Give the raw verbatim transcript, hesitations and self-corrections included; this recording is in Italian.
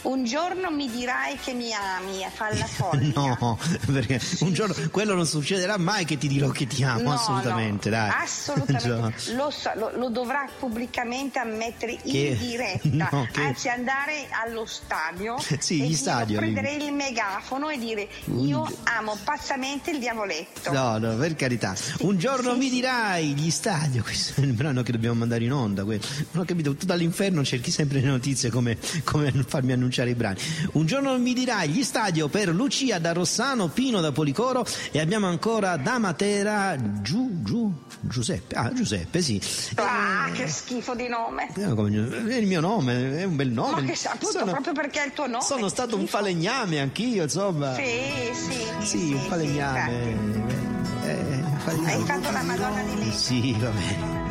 Un giorno mi dirai che mi ami, fa la foglia. No, perché sì, un giorno, sì. quello non succederà mai che ti dirò che ti amo, no, assolutamente, no, dai. Assolutamente, lo, so, lo, lo dovrà pubblicamente ammettere che, in diretta, no, che... anzi andare allo stadio sì, e gli stadio, prendere il megafono e dire io amo pazzamente il Diavoletto. No, no, per carità. Sì, un giorno sì, mi dirai gli stadio, questo è il brano che dobbiamo mandare in onda. Non ho capito, tu dall'inferno cerchi sempre le notizie come, come farmi annunciare i brani. Un giorno mi dirai gli stadio per Lucia da Rossano, Pino da Policoro e abbiamo ancora da Matera Giù, Giù, Giuseppe. Ah, Giuseppe, sì. Ah, eh, che schifo di nome. È il mio nome, è un bel nome. Ma che sa, appunto, sono, proprio perché è il tuo nome. Sono stato schifo. Un falegname anch'io, insomma. Sì, sì. Sì, sì un falegname. Sì, eh, falegname. Hai fatto la Madonna di Lei. Sì, va bene.